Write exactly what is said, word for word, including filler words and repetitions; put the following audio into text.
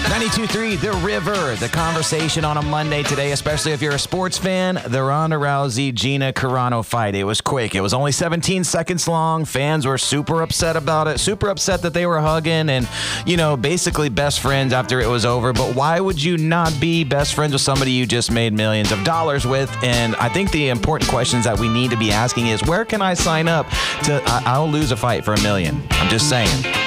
ninety-two point three The River, the conversation on a Monday today, especially if you're a sports fan. The Ronda Rousey Gina Carano fight. It was quick. It was only seventeen seconds long. Fans were super upset about it, super upset that they were hugging and, you know, basically best friends after it was over. But why would you not be best friends with somebody you just made millions of dollars with? And I think the important questions that we need to be asking is, where can I sign up to, I, I'll lose a fight for a million. I'm just saying.